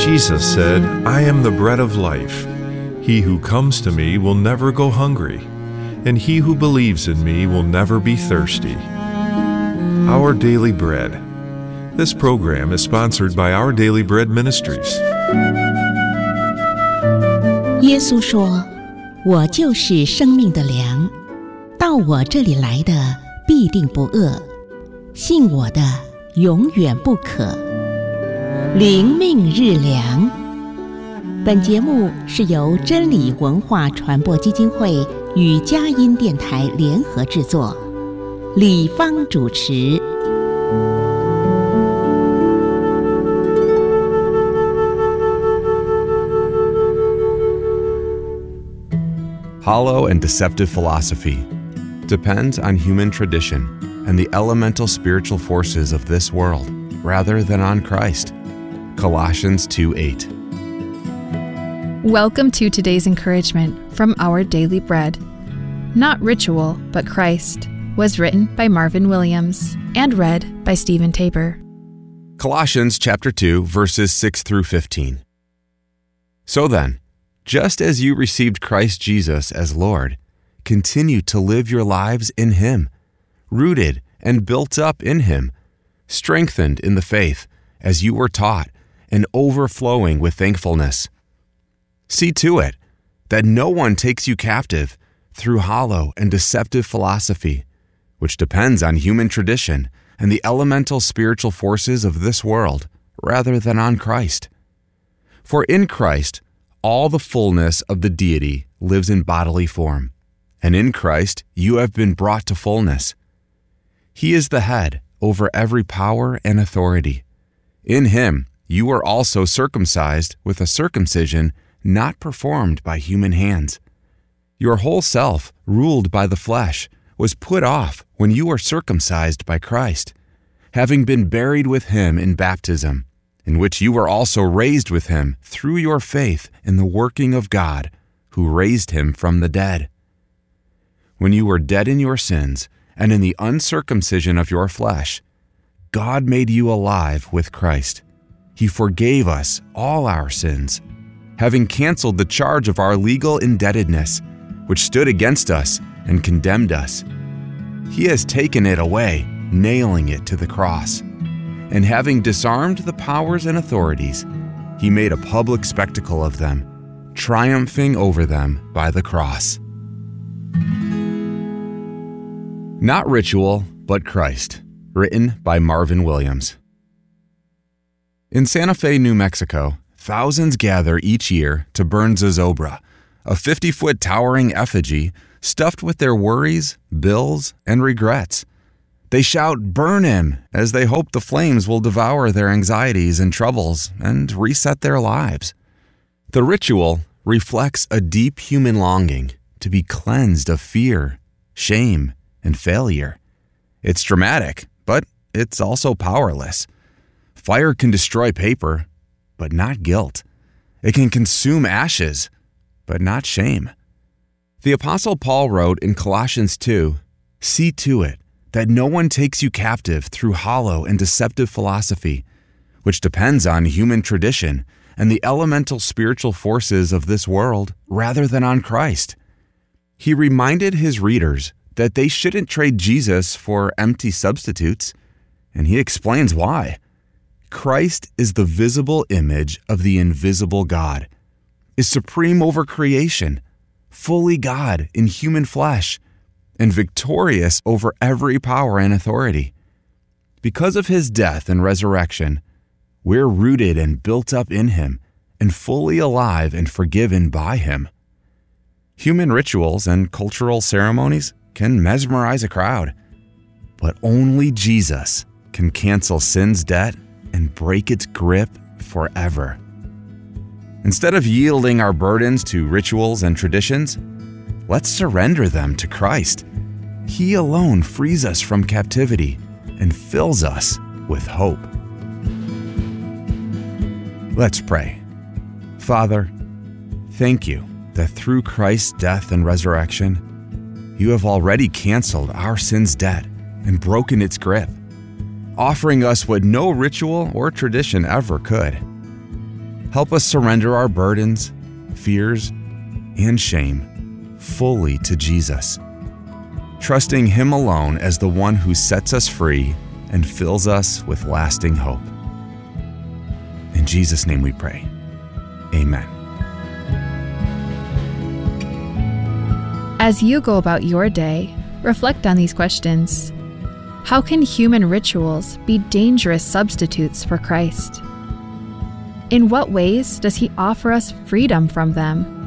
Jesus said, "I am the bread of life. He who comes to me will never go hungry, and he who believes in me will never be thirsty." Our Daily Bread. This program is sponsored by Our Daily Bread Ministries. 耶稣说：“我就是生命的粮，到我这里来的必定不饿，信我的永远不渴。”灵命日粮。本节目是由真理文化传播基金会与佳音电台联合制作，李芳主持。 Hollow and deceptive philosophy depends on human tradition and the elemental spiritual forces of this world rather than on Christ. Colossians 2:8. Welcome to today's encouragement from Our Daily Bread. Not Ritual, but Christ was written by Marvin Williams and read by Stephen Tabor. Colossians chapter 2, verses 6 through 15. So then, just as you received Christ Jesus as Lord, continue to live your lives in Him, rooted and built up in Him, strengthened in the faith as you were taught, and overflowing with thankfulness. See to it that no one takes you captive through hollow and deceptive philosophy, which depends on human tradition and the elemental spiritual forces of this world, rather than on Christ. For in Christ, all the fullness of the deity lives in bodily form, and in Christ you have been brought to fullness. He is the head over every power and authority. In Him you were also circumcised with a circumcision not performed by human hands. Your whole self, ruled by the flesh, was put off when you were circumcised by Christ, having been buried with Him in baptism, in which you were also raised with Him through your faith in the working of God, who raised Him from the dead. When you were dead in your sins and in the uncircumcision of your flesh, God made you alive with Christ. He forgave us all our sins, having canceled the charge of our legal indebtedness, which stood against us and condemned us. He has taken it away, nailing it to the cross. And having disarmed the powers and authorities, He made a public spectacle of them, triumphing over them by the cross. Not Ritual, but Christ, written by Marvin Williams. In Santa Fe, New Mexico, thousands gather each year to burn Zozobra, a 50-foot towering effigy stuffed with their worries, bills, and regrets. They shout, "Burn him," as they hope the flames will devour their anxieties and troubles and reset their lives. The ritual reflects a deep human longing to be cleansed of fear, shame, and failure. It's dramatic, but it's also powerless. Fire can destroy paper, but not guilt. It can consume ashes, but not shame. The Apostle Paul wrote in Colossians 2, "See to it that no one takes you captive through hollow and deceptive philosophy, which depends on human tradition and the elemental spiritual forces of this world, rather than on Christ." He reminded his readers that they shouldn't trade Jesus for empty substitutes, and he explains why. Christ is the visible image of the invisible God, is supreme over creation, fully God in human flesh, and victorious over every power and authority. Because of His death and resurrection, we're rooted and built up in Him and fully alive and forgiven by Him. Human rituals and cultural ceremonies can mesmerize a crowd, but only Jesus can cancel sin's debt and break its grip forever. Instead of yielding our burdens to rituals and traditions, let's surrender them to Christ. He alone frees us from captivity and fills us with hope. Let's pray. Father, thank you that through Christ's death and resurrection, you have already canceled our sin's debt and broken its grip, offering us what no ritual or tradition ever could. Help us surrender our burdens, fears, and shame fully to Jesus, trusting Him alone as the one who sets us free and fills us with lasting hope. In Jesus' name we pray. Amen. As you go about your day, reflect on these questions. How can human rituals be dangerous substitutes for Christ? In what ways does He offer us freedom from them?